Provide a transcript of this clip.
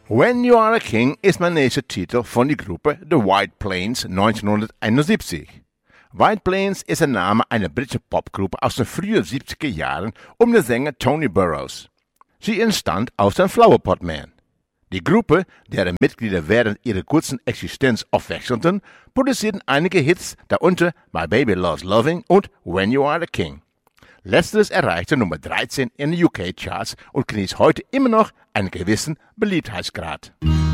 When You Are a King ist mein nächster Titel von der Gruppe The White Plains 1971. White Plains ist der Name einer britischen Popgruppe aus den frühen 70er Jahren um den Sänger Tony Burrows. Sie entstand aus dem Flowerpot Man. Die Gruppe, deren Mitglieder während ihrer kurzen Existenz oft wechselten, produzierten einige Hits, darunter My Baby Loves Loving und When You Are a King. Letzteres erreichte Nummer 13 in den UK-Charts und genießt heute immer noch einen gewissen Beliebtheitsgrad.